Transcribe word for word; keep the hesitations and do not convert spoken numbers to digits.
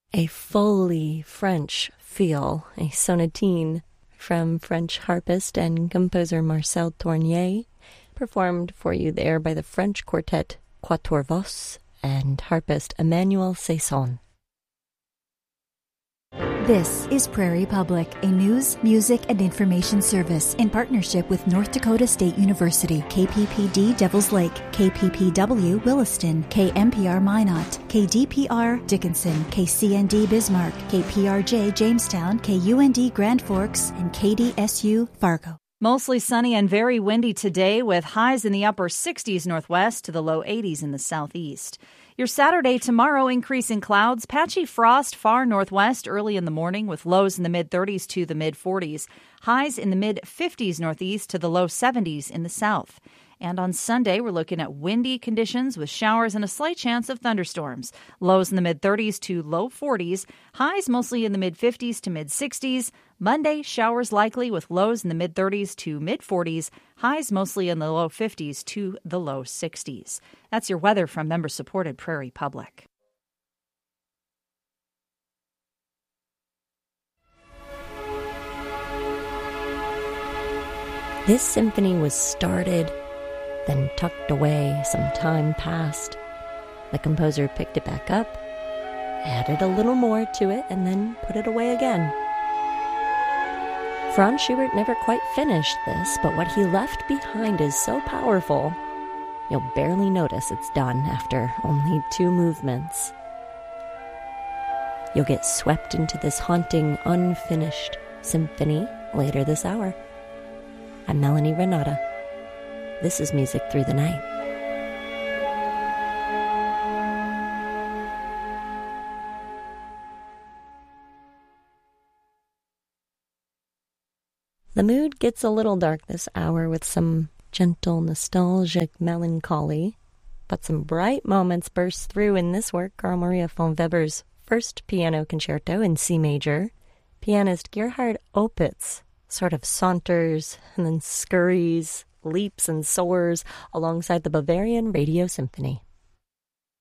a fully French feel, a sonatine from French harpist and composer Marcel Tournier, performed for you there by the French quartet Quatuor Vos and harpist Emmanuel Saison. This is Prairie Public, a news, music, and information service in partnership with North Dakota State University, K P P D Devils Lake, K P P W Williston, K M P R Minot, K D P R Dickinson, K C N D Bismarck, K P R J Jamestown, K U N D Grand Forks, and K D S U Fargo. Mostly sunny and very windy today with highs in the upper sixties northwest to the low eighties in the southeast. Your Saturday tomorrow, increasing clouds, patchy frost far northwest early in the morning with lows in the mid-thirties to the mid-forties, highs in the mid-fifties northeast to the low seventies in the south. And on Sunday, we're looking at windy conditions with showers and a slight chance of thunderstorms. Lows in the mid-thirties to low forties, highs mostly in the mid-fifties to mid-sixties. Monday, showers likely with lows in the mid-thirties to mid-forties, highs mostly in the low fifties to the low sixties. That's your weather from member-supported Prairie Public. This symphony was started, then tucked away. Some time passed. The composer picked it back up, added a little more to it, and then put it away again. Franz Schubert never quite finished this, but what he left behind is so powerful, you'll barely notice it's done after only two movements. You'll get swept into this haunting, unfinished symphony later this hour. I'm Melanie Renata. This is Music Through the Night. The mood gets a little dark this hour with some gentle, nostalgic melancholy, but some bright moments burst through in this work, Carl Maria von Weber's first piano concerto in C major. Pianist Gerhard Opitz sort of saunters and then scurries, leaps and soars alongside the Bavarian Radio Symphony.